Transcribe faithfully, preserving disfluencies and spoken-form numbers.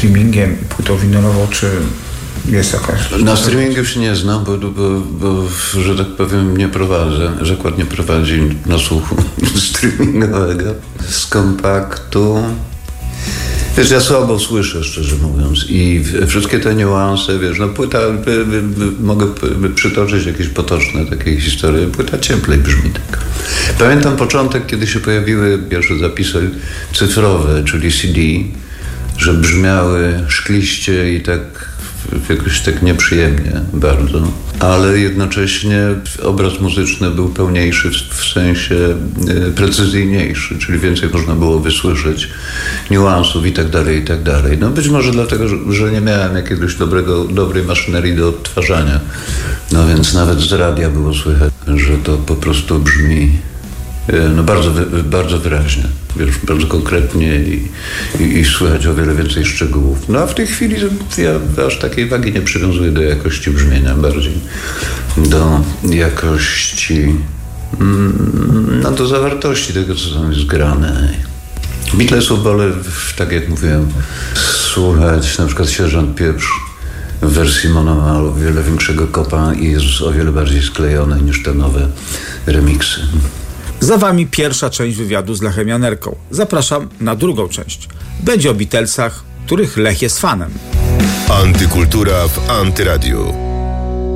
streamingiem i płytą winylową, czy jest jakaś... Na streamingu się nie znam, bo, bo, bo, że tak powiem, nie prowadzę. Zakład nie prowadzi na słuchu streamingowego. Z kompaktu... Wiesz, ja słabo słyszę, szczerze mówiąc, i wszystkie te niuanse, wiesz, no płyta, by, by, by, mogę by przytoczyć jakieś potoczne takie historie, płyta cieplej brzmi tak. Pamiętam początek, kiedy się pojawiły pierwsze zapisy cyfrowe, czyli C D, że brzmiały szkliście i tak jakoś tak nieprzyjemnie bardzo, ale jednocześnie obraz muzyczny był pełniejszy w, w sensie e, precyzyjniejszy, czyli więcej można było wysłyszeć niuansów i tak dalej, i tak dalej. No być może dlatego, że, że nie miałem jakiegoś dobrego, dobrej maszynerii do odtwarzania, no więc nawet z radia było słychać, że to po prostu brzmi no bardzo, bardzo wyraźnie, wiesz, bardzo konkretnie i, i, i słychać o wiele więcej szczegółów. No a w tej chwili ja aż takiej wagi nie przywiązuję do jakości brzmienia, bardziej do jakości, no do zawartości tego, co tam jest grane. Beatlesów wolę, tak jak mówiłem, słuchać na przykład Sierżant Pieprz w wersji mono ma o wiele większego kopa i jest o wiele bardziej sklejone niż te nowe remiksy. Za wami pierwsza część wywiadu z Lechem Janerką. Zapraszam na drugą część. Będzie o Beatlesach, których Lech jest fanem. Antykultura w Antyradiu.